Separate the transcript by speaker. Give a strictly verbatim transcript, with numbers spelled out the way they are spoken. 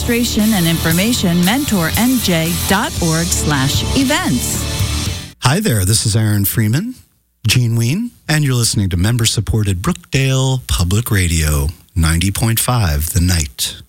Speaker 1: registration and information, mentor n j dot org slash events.
Speaker 2: Hi there, this is Aaron Freeman, Gene Ween, and you're listening to member-supported Brookdale Public Radio, ninety point five The Night.